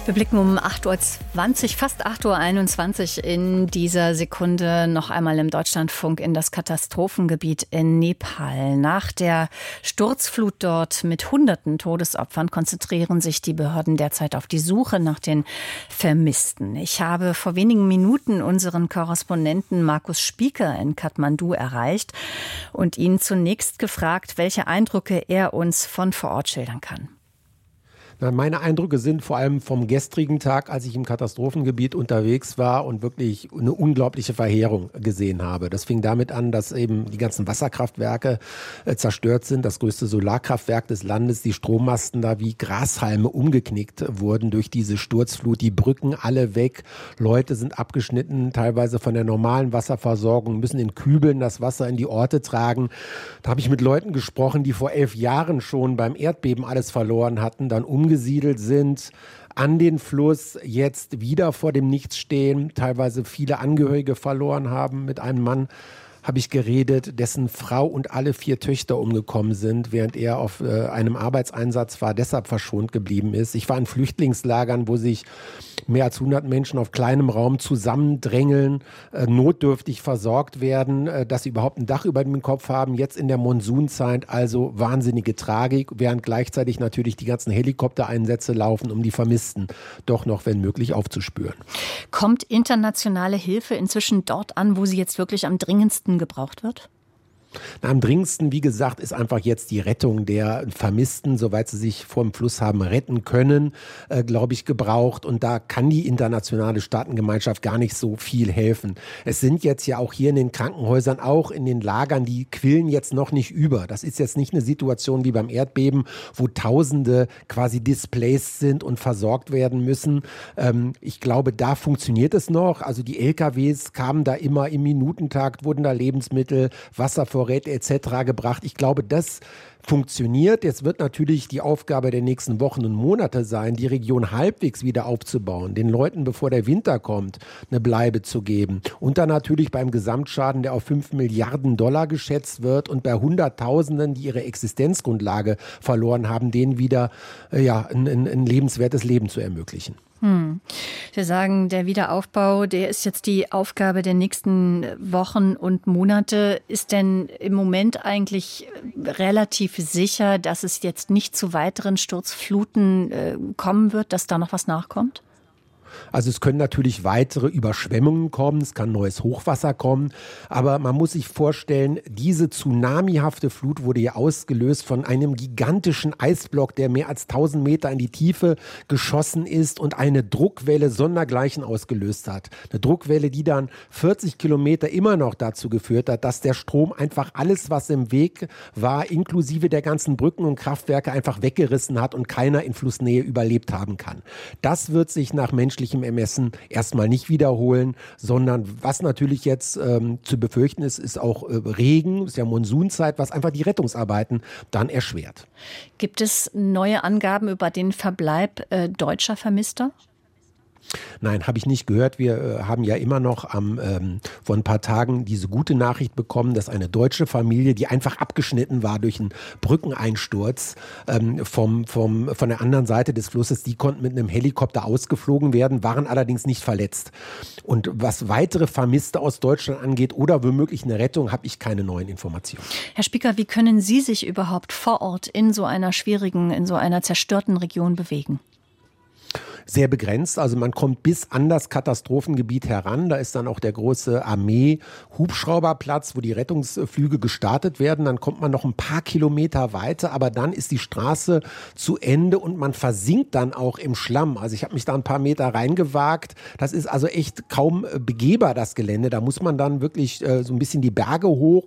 Wir blicken um 8:20 Uhr, fast 8:21 Uhr in dieser Sekunde noch einmal im Deutschlandfunk in das Katastrophengebiet in Nepal. Nach der Sturzflut dort mit hunderten Todesopfern konzentrieren sich die Behörden derzeit auf die Suche nach den Vermissten. Ich habe vor wenigen Minuten unseren Korrespondenten Markus Spieker in Kathmandu erreicht und ihn zunächst gefragt, welche Eindrücke er uns von vor Ort schildern kann. Meine Eindrücke sind vor allem vom gestrigen Tag, als ich im Katastrophengebiet unterwegs war und wirklich eine unglaubliche Verheerung gesehen habe. Das fing damit an, dass eben die ganzen Wasserkraftwerke zerstört sind, das größte Solarkraftwerk des Landes, die Strommasten da wie Grashalme umgeknickt wurden durch diese Sturzflut, die Brücken alle weg, Leute sind abgeschnitten, teilweise von der normalen Wasserversorgung, müssen in Kübeln das Wasser in die Orte tragen. Da habe ich mit Leuten gesprochen, die vor 11 Jahren schon beim Erdbeben alles verloren hatten, dann umgesiedelt sind, an den Fluss, jetzt wieder vor dem Nichts stehen, teilweise viele Angehörige verloren haben. Mit einem Mann habe ich geredet, dessen Frau und alle 4 Töchter umgekommen sind, während er auf einem Arbeitseinsatz war, deshalb verschont geblieben ist. Ich war in Flüchtlingslagern, wo sich mehr als 100 Menschen auf kleinem Raum zusammendrängeln, notdürftig versorgt werden, dass sie überhaupt ein Dach über dem Kopf haben, jetzt in der Monsunzeit, also wahnsinnige Tragik, während gleichzeitig natürlich die ganzen Helikoptereinsätze laufen, um die Vermissten doch noch, wenn möglich, aufzuspüren. Kommt internationale Hilfe inzwischen dort an, wo sie jetzt wirklich am dringendsten gebraucht wird? Am dringendsten, wie gesagt, ist einfach jetzt die Rettung der Vermissten, soweit sie sich vor dem Fluss haben retten können, glaube ich, gebraucht. Und da kann die internationale Staatengemeinschaft gar nicht so viel helfen. Es sind jetzt ja auch hier in den Krankenhäusern, auch in den Lagern, die quillen jetzt noch nicht über. Das ist jetzt nicht eine Situation wie beim Erdbeben, wo Tausende quasi displaced sind und versorgt werden müssen. Ich glaube, da funktioniert es noch. Also die LKWs kamen da immer im Minutentakt, wurden da Lebensmittel, Wasservorräte etc. gebracht. Ich glaube, das funktioniert. Jetzt wird natürlich die Aufgabe der nächsten Wochen und Monate sein, die Region halbwegs wieder aufzubauen, den Leuten, bevor der Winter kommt, eine Bleibe zu geben. Und dann natürlich beim Gesamtschaden, der auf $5 Milliarden geschätzt wird und bei Hunderttausenden, die ihre Existenzgrundlage verloren haben, denen wieder ein lebenswertes Leben zu ermöglichen. Wir sagen, der Wiederaufbau, der ist jetzt die Aufgabe der nächsten Wochen und Monate. Ist denn im Moment eigentlich relativ sicher, dass es jetzt nicht zu weiteren Sturzfluten kommen wird, dass da noch was nachkommt? Also es können natürlich weitere Überschwemmungen kommen, es kann neues Hochwasser kommen, aber man muss sich vorstellen, diese tsunamihafte Flut wurde ja ausgelöst von einem gigantischen Eisblock, der mehr als 1000 Meter in die Tiefe geschossen ist und eine Druckwelle sondergleichen ausgelöst hat. Eine Druckwelle, die dann 40 Kilometer immer noch dazu geführt hat, dass der Strom einfach alles, was im Weg war, inklusive der ganzen Brücken und Kraftwerke einfach weggerissen hat und keiner in Flussnähe überlebt haben kann. Das wird sich nach menschlichem Ermessen erstmal nicht wiederholen, sondern was natürlich jetzt zu befürchten ist, ist auch Regen, ist ja Monsunzeit, was einfach die Rettungsarbeiten dann erschwert. Gibt es neue Angaben über den Verbleib deutscher Vermisster? Nein, habe ich nicht gehört. Wir haben ja immer noch vor ein paar Tagen diese gute Nachricht bekommen, dass eine deutsche Familie, die einfach abgeschnitten war durch einen Brückeneinsturz von der anderen Seite des Flusses, die konnten mit einem Helikopter ausgeflogen werden, waren allerdings nicht verletzt. Und was weitere Vermisste aus Deutschland angeht oder womöglich eine Rettung, habe ich keine neuen Informationen. Herr Spieker, wie können Sie sich überhaupt vor Ort in so einer schwierigen, in so einer zerstörten Region bewegen? Sehr begrenzt, also man kommt bis an das Katastrophengebiet heran, da ist dann auch der große Armee-Hubschrauberplatz, wo die Rettungsflüge gestartet werden, dann kommt man noch ein paar Kilometer weiter, aber dann ist die Straße zu Ende und man versinkt dann auch im Schlamm, also ich habe mich da ein paar Meter reingewagt, das ist also echt kaum begehbar, das Gelände, da muss man dann wirklich so ein bisschen die Berge hoch